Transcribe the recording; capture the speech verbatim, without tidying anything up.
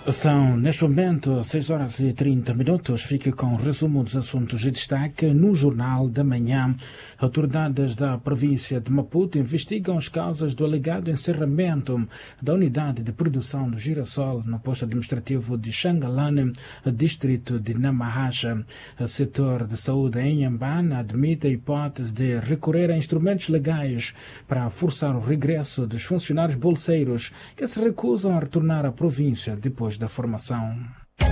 São, neste momento, seis horas e trinta minutos. Fique com o resumo dos assuntos de destaque no Jornal da Manhã. Autoridades da província de Maputo investigam as causas do alegado encerramento da unidade de produção do girassol no posto administrativo de Xangalane, distrito de Namahacha. O setor de saúde em Inhambane admite a hipótese de recorrer a instrumentos legais para forçar o regresso dos funcionários bolseiros que se recusam a retornar à província depois da formação.